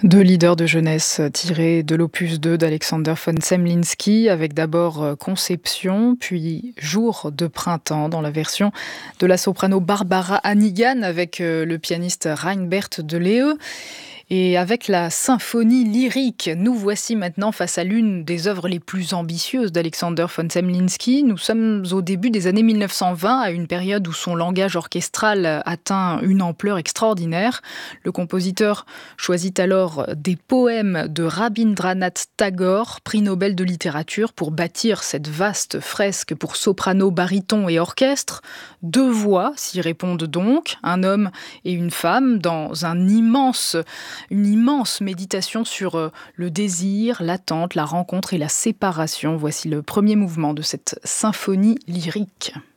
Deux leaders de jeunesse tirés de l'opus 2 d'Alexander von Zemlinsky, avec d'abord Conception, puis Jour de printemps dans la version de la soprano Barbara Hannigan avec le pianiste Reinbert de Leeuw. Et avec la symphonie lyrique, nous voici maintenant face à l'une des œuvres les plus ambitieuses d'Alexander von Zemlinsky. Nous sommes au début des années 1920, à une période où son langage orchestral atteint une ampleur extraordinaire. Le compositeur choisit alors des poèmes de Rabindranath Tagore, prix Nobel de littérature, pour bâtir cette vaste fresque pour soprano, baryton et orchestre. Deux voix s'y répondent donc, un homme et une femme, dans une immense méditation sur le désir, l'attente, la rencontre et la séparation. Voici le premier mouvement de cette symphonie lyrique.